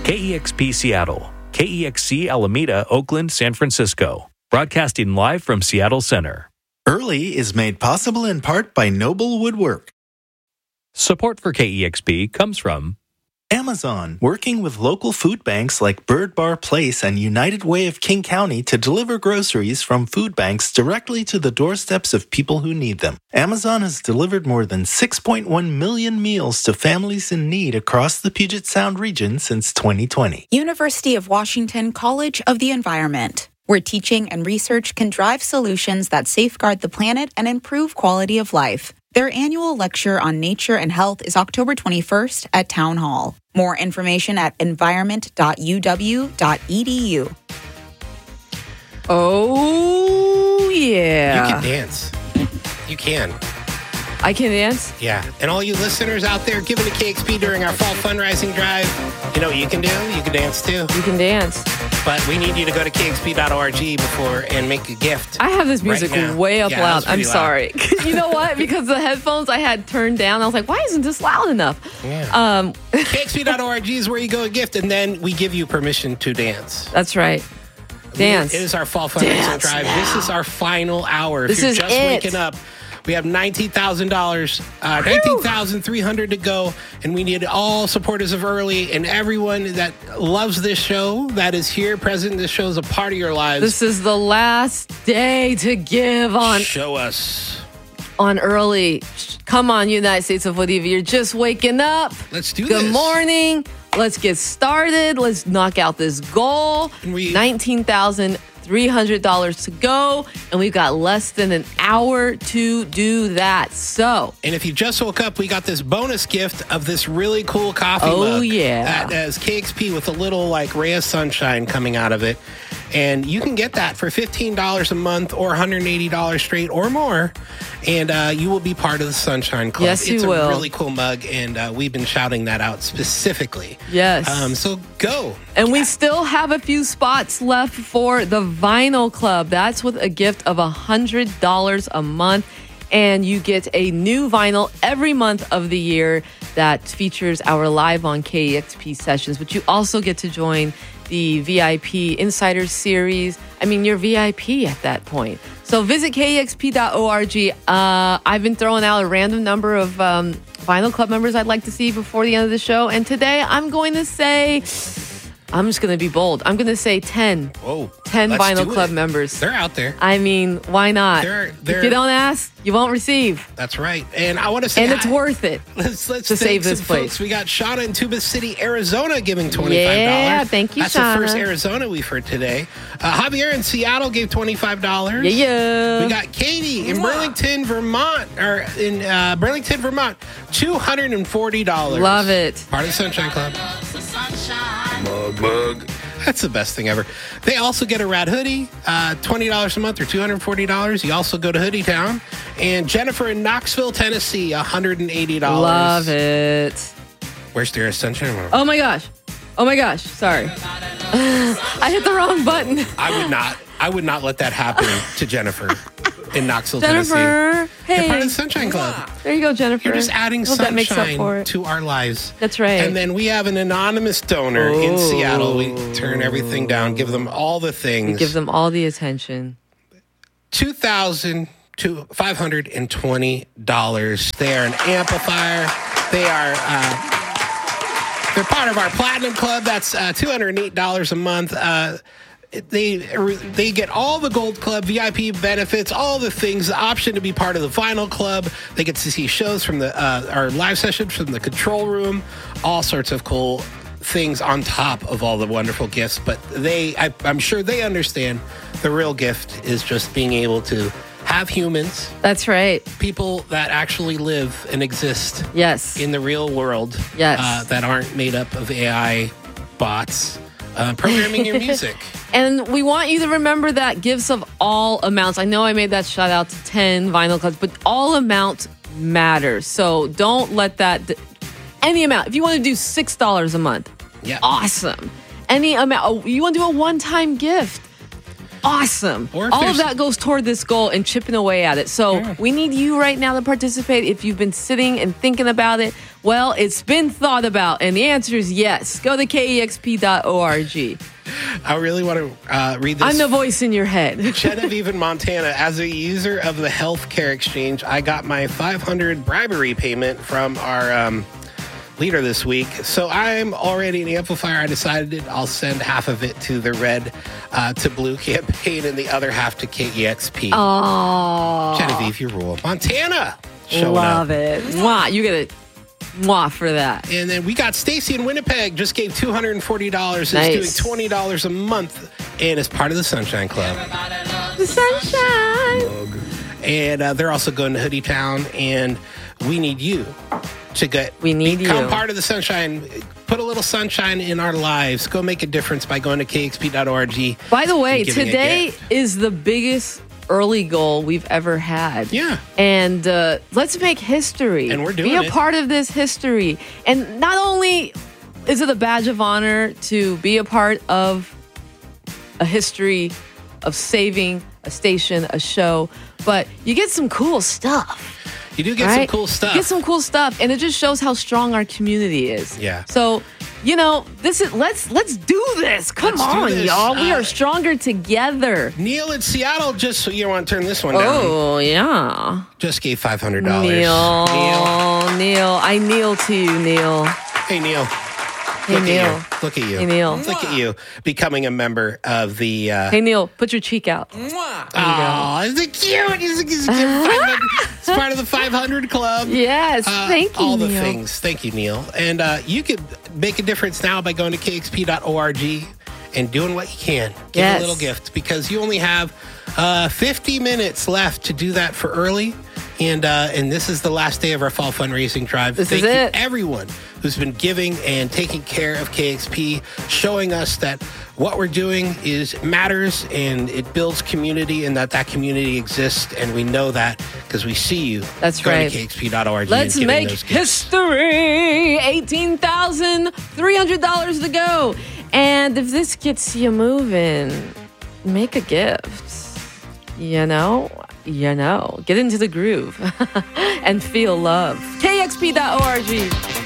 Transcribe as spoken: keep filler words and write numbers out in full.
K E X P Seattle, K E X C Alameda, Oakland, San Francisco. Broadcasting live from Seattle Center. Early is made possible in part by Noble Woodwork. Support for K E X P comes from Amazon, working with local food banks like Bird Bar Place and United Way of King County to deliver groceries from food banks directly to the doorsteps of people who need them. Amazon has delivered more than six point one million meals to families in need across the Puget Sound region since twenty twenty. University of Washington College of the Environment, where teaching and research can drive solutions that safeguard the planet and improve quality of life. Their annual lecture on nature and health is October twenty-first at Town Hall. More information at environment dot u w dot e d u. Oh, yeah. You can dance. You can. I can dance? Yeah. And all you listeners out there giving to K X P during our fall fundraising drive, you know what you can do? You can dance too. You can dance. But we need you to go to k x p dot org before and make a gift. I have this music right way up yeah, loud. I'm loud. sorry. You know what? Because the headphones I had turned down, I was like, why isn't this loud enough? Yeah. Um, k x p dot org is where you go and gift, and then we give you permission to dance. That's right. Dance. It is our fall fundraising Dance drive. now. This is our final hour. This if you're is just it. waking up, we have nineteen thousand dollars, uh, nineteen thousand three hundred dollars to go, and we need all supporters of Early and everyone that loves this show, that is here present. This show is a part of your lives. This is the last day to give on Show us. on Early. Come on, United States of Bolivia. You're just waking up. Let's do Good this. morning. Let's get started. Let's knock out this goal. And we- nineteen thousand three hundred dollars to go, and we've got less than an hour to do that. So, And if you just woke up, we got this bonus gift of this really cool coffee Oh, mug. yeah. That has K X P with a little like ray of sunshine coming out of it. And you can get that for fifteen dollars a month or one hundred eighty dollars straight or more. And uh, you will be part of the Sunshine Club. Yes, you it's will. a really cool mug, and uh, we've been shouting that out specifically. yes. Um, so go. And we still have a few spots left for the Vinyl Club. That's with a gift of one hundred dollars a month. And you get a new vinyl every month of the year that features our live on K E X P sessions. But you also get to join the V I P Insider Series. I mean, you're V I P at that point. So visit k e x p dot org. Uh, I've been throwing out a random number of um, Vinyl Club members I'd like to see before the end of the show. And today I'm going to say... I'm just going to be bold. I'm going to say ten. Whoa. ten Let's Vinyl do Club it. members. They're out there. I mean, why not? They're- they're- if you don't ask, you won't receive. That's right. And I want to say And it's hi- worth it. Let's let's to thank save this some place. folks. We got Shauna in Tuba City, Arizona, giving twenty-five dollars. Yeah, thank you, That's Shauna. the first Arizona we've heard today. Uh, Javier in Seattle gave twenty-five dollars. Yeah, yeah. We got Katie in Burlington, Vermont, or in uh, Burlington, Vermont, two hundred forty dollars. Love it. Part of the Sunshine Club. Mug, mug. That's the best thing ever. They also get a rad hoodie, uh, twenty dollars a month or two hundred forty dollars. You also go to Hoodie Town. And Jennifer in Knoxville, Tennessee, one hundred eighty dollars. Love it. Where's there a sunshine? Oh my gosh. Oh my gosh. Sorry. I hit the wrong button. I would not. I would not let that happen to Jennifer in Knoxville, Tennessee. Jennifer. You're Hey. part of the Sunshine Club. There you go, Jennifer. You're just adding Hope that makes up for sunshine it. to our lives. That's right. And then we have an anonymous donor in Oh. Seattle. We turn everything down, give them all the things. Give them all the attention. two thousand five hundred twenty dollars. They are an amplifier. They are uh, they're part of our Platinum Club. That's uh, two hundred eight dollars a month. Uh, they they get all the Gold Club V I P benefits, all the things, the option to be part of the Vinyl Club. They get to see shows from the uh, our live sessions from the control room, all sorts of cool things on top of all the wonderful gifts. But they, I, I'm sure they understand the real gift is just being able to have humans, That's right. people that actually live and exist Yes. in the real world, Yes. uh, that aren't made up of A I bots uh, programming your music. And we want you to remember that gifts of all amounts. I know I made that shout out to ten Vinyl Clubs, but all amounts matter. So don't let that, any amount. If you want to do six dollars a month, Yeah. awesome. Any amount, oh, you want to do a one-time gift, awesome. Or if all of there's- that goes toward this goal and chipping away at it. So Yeah. we need you right now to participate. If you've been sitting and thinking about it, Well, it's been thought about, and the answer is yes. Go to K E X P dot org. I really want to uh, read this. I'm the voice in your head. Genevieve in Montana. As a user of the healthcare exchange, I got my five hundred bribery payment from our um, leader this week. So I'm already an amplifier. I decided I'll send half of it to the red uh, to blue campaign and the other half to K E X P. Oh, Genevieve, you rule. Montana. Showing love up. it. Mwah, you get it. Mwah for that. And then we got Stacy in Winnipeg, just gave two hundred forty dollars. Nice. Is doing twenty dollars a month and is part of the Sunshine Club. The sunshine. And uh, they're also going to Hoodie Town, and we need you to get We need become you. part of the sunshine. Put a little sunshine in our lives. Go make a difference by going to K X P dot org. By the way, and giving a today gift. is the biggest early goal we've ever had. Yeah. And uh, let's make history. And we're doing Be a it. part of this history. And not only is it a badge of honor to be a part of a history of saving a station, a show, but you get some cool stuff. You do get right? some cool stuff. You get some cool stuff, and it just shows how strong our community is. Yeah. So, you know, this is let's let's do this. Come Let's do on, this. y'all. We Uh, are stronger together. Neil in Seattle, just so you want to turn this one down, Oh yeah, just gave five hundred dollars. Neil, Neil. Neil, I kneel to you, Neil. Hey, Neil. Hey, Look Neil. at you. Look at you. Hey, Neil. Look at you becoming a member of the. Uh, Hey, Neil, put your cheek out. Oh, is it cute? Is it, is it cute? It's part of the five hundred Club. Yes, Uh, thank you, all the Neil. things. Thank you, Neil. And uh, you could make a difference now by going to K X P dot org and doing what you can. Give Yes. a little gift because you only have uh, fifty minutes left to do that for early. And uh, and this is the last day of our fall fundraising drive. This Thank is you, it. everyone who's been giving and taking care of K X P, showing us that what we're doing is matters and it builds community and that that community exists. And we know that because we see you. That's going right. to K X P dot org. Let's and giving make those gifts. history. eighteen thousand three hundred dollars to go. And if this gets you moving, make a gift. You know, you know, get into the groove and feel love. K X P dot org.